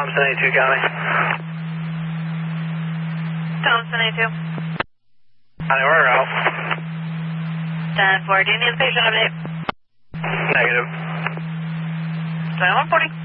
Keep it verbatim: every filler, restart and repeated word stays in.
Thompson eighty-two County. Thompson eighty-two. County, we're out. ten four, do you need a patient update? Negative. twenty-one forty.